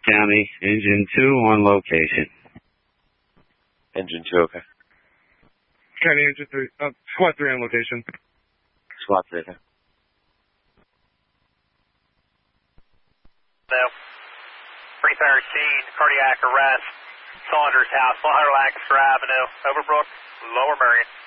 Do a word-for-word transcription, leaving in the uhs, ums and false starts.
County, Engine two on location. Engine two, okay. County Engine three, uh, Squad three on location. Squad three, okay. No. three thirteen, cardiac arrest, Saunders House, one hundred Lancaster Avenue, Overbrook, Lower Merion.